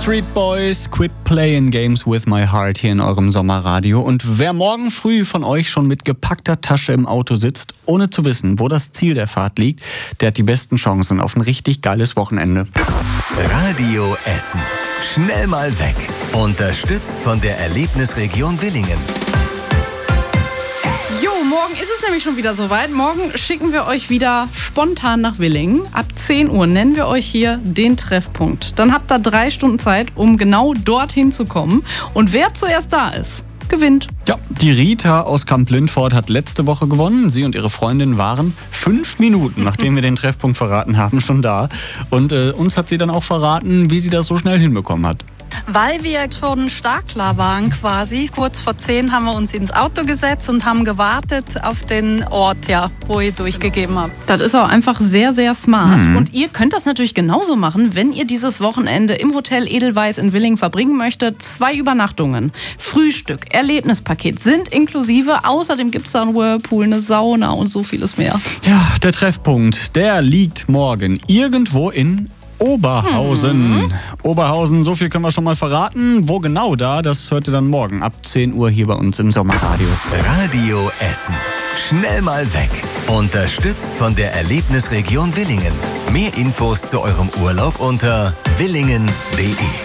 Backstreet Boys, Quit Playing Games with My Heart hier in eurem Sommerradio. Und wer morgen früh von euch schon mit gepackter Tasche im Auto sitzt, ohne zu wissen, wo das Ziel der Fahrt liegt, der hat die besten Chancen auf ein richtig geiles Wochenende. Radio Essen. Schnell mal weg. Unterstützt von der Erlebnisregion Willingen. Jo, morgen ist es nämlich schon wieder soweit. Morgen schicken wir euch wieder spontan nach Willingen. Ab 10 Uhr nennen wir euch hier den Treffpunkt. Dann habt ihr 3 Stunden Zeit, um genau dorthin zu kommen. Und wer zuerst da ist, gewinnt. Ja, die Rita aus Kamp-Lindfort hat letzte Woche gewonnen. Sie und ihre Freundin waren 5 Minuten, nachdem wir den Treffpunkt verraten haben, schon da. Und uns hat sie dann auch verraten, wie sie das so schnell hinbekommen hat. Weil wir schon startklar waren quasi. Kurz vor 10 haben wir uns ins Auto gesetzt und haben gewartet auf den Ort, ja, wo ihr durchgegeben habt. Das ist auch einfach sehr, sehr smart. Und ihr könnt das natürlich genauso machen, wenn ihr dieses Wochenende im Hotel Edelweiss in Willingen verbringen möchtet. 2 Übernachtungen, Frühstück, Erlebnispaket sind inklusive. Außerdem gibt es da einen Whirlpool, eine Sauna und so vieles mehr. Ja, der Treffpunkt, der liegt morgen irgendwo in Oberhausen. Oberhausen, so viel können wir schon mal verraten. Wo genau da, das hört ihr dann morgen ab 10 Uhr hier bei uns im Sommerradio. Radio Essen. Schnell mal weg. Unterstützt von der Erlebnisregion Willingen. Mehr Infos zu eurem Urlaub unter willingen.de.